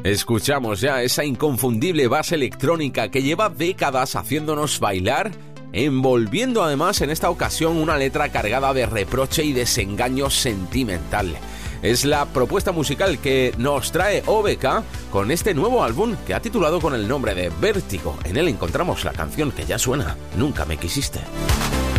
Escuchamos ya esa inconfundible base electrónica que lleva décadas haciéndonos bailar, envolviendo además en esta ocasión una letra cargada de reproche y desengaño sentimental. Es la propuesta musical que nos trae OBK con este nuevo álbum que ha titulado con el nombre de Vértigo. En él encontramos la canción que ya suena, Nunca me quisiste.